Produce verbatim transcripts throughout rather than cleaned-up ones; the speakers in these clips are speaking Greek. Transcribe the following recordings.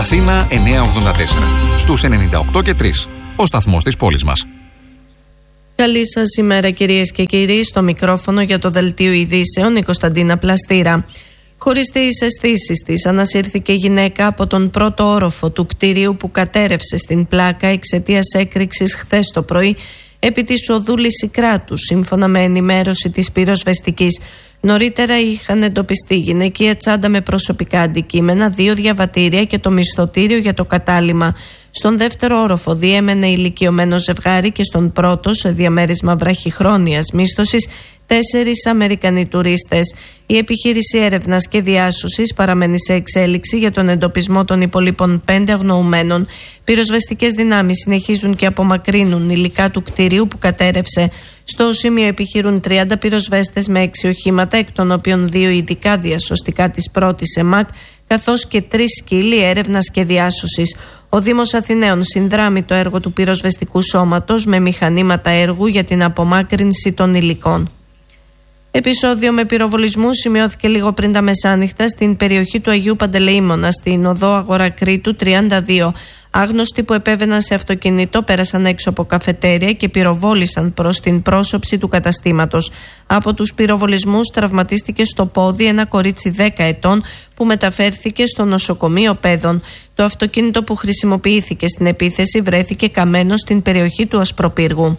Αθήνα εννιακόσια ογδόντα τέσσερα, στους ενενήντα οκτώ και τρία, ο σταθμός της πόλης μας. Καλή σας ημέρα κυρίες και κύριοι, στο μικρόφωνο για το Δελτίο Ειδήσεων η Κωνσταντίνα Πλαστήρα. Χωρίς τις αισθήσεις της, ανασύρθηκε γυναίκα από τον πρώτο όροφο του κτηρίου που κατέρευσε στην Πλάκα εξαιτίας έκρηξης χθες το πρωί επί της οδού Λυσικράτου, σύμφωνα με ενημέρωση της πυροσβεστικής. Νωρίτερα είχαν εντοπιστεί γυναικεία τσάντα με προσωπικά αντικείμενα, δύο διαβατήρια και το μισθωτήριο για το κατάλημα. Στον δεύτερο όροφο διέμενε ηλικιωμένο ζευγάρι και στον πρώτο, σε διαμέρισμα βραχυχρόνιας μίσθωσης, τέσσερις Αμερικανοί τουρίστες. Η επιχείρηση έρευνας και διάσωσης παραμένει σε εξέλιξη για τον εντοπισμό των υπολείπων πέντε αγνοουμένων. Πυροσβεστικές δυνάμεις συνεχίζουν και απομακρύνουν υλικά του κτηρίου που κατέρευσε. Στο σημείο επιχειρούν τριάντα πυροσβέστες με έξι οχήματα, εκ των οποίων δύο ειδικά διασωστικά της πρώτης ΕΜΑΚ, καθώς και τρεις σκύλοι έρευνας και διάσωσης. Ο Δήμος Αθηναίων συνδράμει το έργο του πυροσβεστικού σώματος με μηχανήματα έργου για την απομάκρυνση των υλικών. Επεισόδιο με πυροβολισμού σημειώθηκε λίγο πριν τα μεσάνυχτα στην περιοχή του Αγίου Παντελεήμωνα, στην οδό Αγορά Κρήτου τριάντα δύο. Άγνωστοι που επέβαιναν σε αυτοκίνητο πέρασαν έξω από καφετέρια και πυροβόλησαν προς την πρόσωψη του καταστήματος. Από τους πυροβολισμούς τραυματίστηκε στο πόδι ένα κορίτσι δέκα ετών που μεταφέρθηκε στο νοσοκομείο Πέδων. Το αυτοκίνητο που χρησιμοποιήθηκε στην επίθεση βρέθηκε καμένο στην περιοχή του Ασπροπύργου.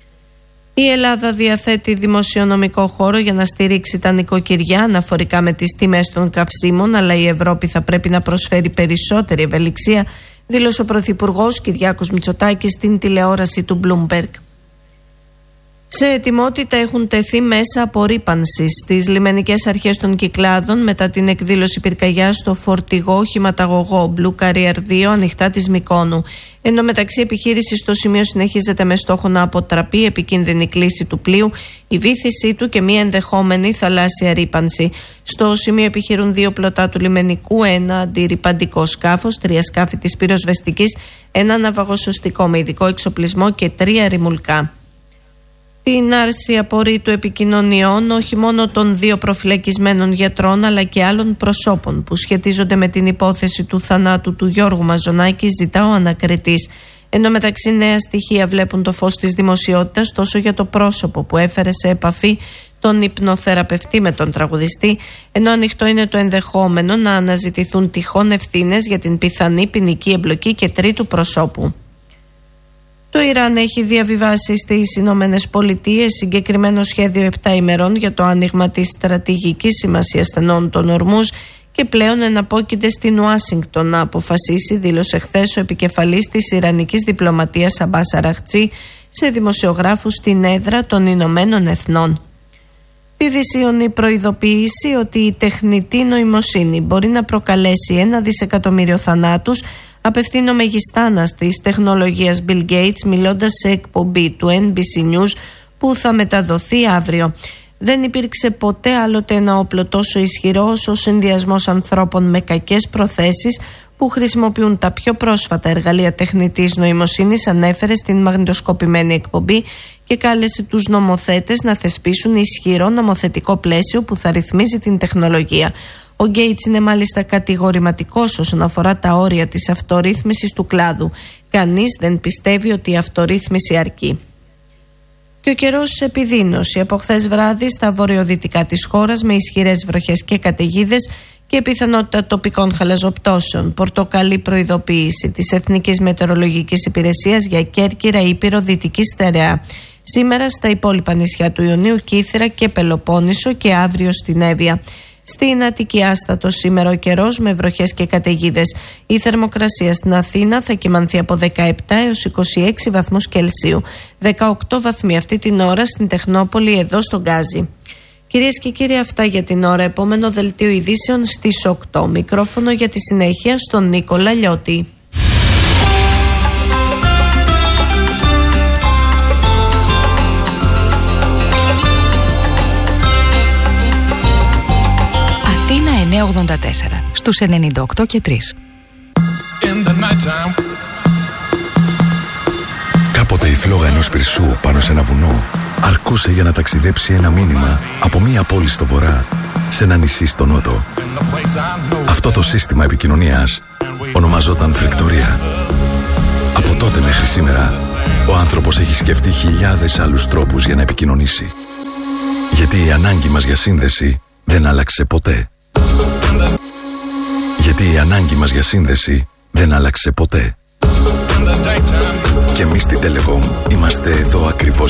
Η Ελλάδα διαθέτει δημοσιονομικό χώρο για να στηρίξει τα νοικοκυριά αναφορικά με τις τιμές των καυσίμων, αλλά η Ευρώπη θα πρέπει να προσφέρει περισσότερη ευελιξία, δήλωσε ο Πρωθυπουργός Κυριάκος Μητσοτάκης στην τηλεόραση του Bloomberg. Σε ετοιμότητα έχουν τεθεί μέσα απορρίπανσης στις λιμενικές αρχές των Κυκλάδων μετά την εκδήλωση πυρκαγιάς στο φορτηγό οχηματαγωγό Blue Carrier δύο ανοιχτά της Μυκόνου. Εν τω μεταξύ, η επιχείρηση στο σημείο συνεχίζεται με στόχο να αποτραπεί επικίνδυνη κλίση του πλοίου, η βύθισή του και μια ενδεχόμενη θαλάσσια ρύπανση. Στο σημείο επιχειρούν δύο πλωτά του λιμενικού, ένα αντιρρυπαντικό σκάφος, τρία σκάφη της πυροσβεστικής, ένα ναυαγοσωστικό με ειδικό εξοπλισμό και τρία ρημουλκά. Την άρση απορρίτου επικοινωνιών όχι μόνο των δύο προφυλακισμένων γιατρών αλλά και άλλων προσώπων που σχετίζονται με την υπόθεση του θανάτου του Γιώργου Μαζονάκη ζητά ο ανακριτής. Ενώ μεταξύ νέα στοιχεία βλέπουν το φως της δημοσιότητας τόσο για το πρόσωπο που έφερε σε επαφή τον υπνοθεραπευτή με τον τραγουδιστή, ενώ ανοιχτό είναι το ενδεχόμενο να αναζητηθούν τυχόν ευθύνες για την πιθανή ποινική εμπλοκή και τρίτου προσώπου. Το Ιράν έχει διαβιβάσει στις Ηνωμένες Πολιτείες συγκεκριμένο σχέδιο επτά ημερών για το άνοιγμα της στρατηγικής σημασίας στενών των Ορμούζ και πλέον εναπόκειται στην Ουάσιγκτον να αποφασίσει, δήλωσε χθες ο επικεφαλής της Ιρανικής διπλωματίας Αμπάς Αραχτζή σε δημοσιογράφους στην έδρα των Ηνωμένων Εθνών. Τη δυσίωνη προειδοποίηση ότι η τεχνητή νοημοσύνη μπορεί να προκαλέσει ένα δισεκατομμύριο θανάτους απευθύνομαι γιστάνας της τεχνολογίας Bill Gates μιλώντας σε εκπομπή του Εν Μπι Σι News που θα μεταδοθεί αύριο. Δεν υπήρξε ποτέ άλλοτε ένα όπλο τόσο ισχυρό όσο ο συνδυασμός ανθρώπων με κακές προθέσεις που χρησιμοποιούν τα πιο πρόσφατα εργαλεία τεχνητής νοημοσύνης, ανέφερε στην μαγνητοσκοπημένη εκπομπή και κάλεσε τους νομοθέτες να θεσπίσουν ισχυρό νομοθετικό πλαίσιο που θα ρυθμίζει την τεχνολογία. Ο Γκέιτς είναι μάλιστα κατηγορηματικός όσον αφορά τα όρια της αυτορύθμισης του κλάδου. Κανείς δεν πιστεύει ότι η αυτορύθμιση αρκεί. Και ο καιρός επιδείνωση από χθες βράδυ στα βορειοδυτικά της χώρας με ισχυρές βροχές και καταιγίδες και πιθανότητα τοπικών χαλαζοπτώσεων. Πορτοκαλί προειδοποίηση της Εθνικής Μετεωρολογικής Υπηρεσίας για Κέρκυρα, Ήπειρο, Δυτική Στερεά. Σήμερα στα υπόλοιπα νησιά του Ιωνίου, Κύθυρα και Πελοπόννησο και αύριο στην Εύβοια. Στην Αττική άστατο σήμερα ο καιρός με βροχές και καταιγίδες. Η θερμοκρασία στην Αθήνα θα κυμανθεί από δεκαεπτά έως είκοσι έξι βαθμούς Κελσίου. δεκαοκτώ βαθμοί αυτή την ώρα στην Τεχνόπολη εδώ στον Γκάζι. Κυρίες και κύριοι, αυτά για την ώρα. Επόμενο δελτίο ειδήσεων στις οκτώ. Μικρόφωνο για τη συνέχεια στον Νίκολα Λιώτη. Αθήνα εννιακόσια ογδόντα τέσσερα στους ενενήντα οκτώ και τρία. Κάποτε η φλόγα ενός πυρσού πάνω σε ένα βουνό αρκούσε για να ταξιδέψει ένα μήνυμα από μία πόλη στο βορρά σε ένα νησί στο νότο. Αυτό το σύστημα επικοινωνίας ονομάζεται ονομαζόταν φρικτορία. Από τότε μέχρι σήμερα, ο άνθρωπος έχει σκεφτεί χιλιάδες άλλους τρόπους για να επικοινωνήσει. Γιατί η ανάγκη μας για σύνδεση δεν άλλαξε ποτέ. Γιατί η ανάγκη μας για σύνδεση δεν άλλαξε ποτέ. Και εμείς στη Telecom είμαστε εδώ ακριβώς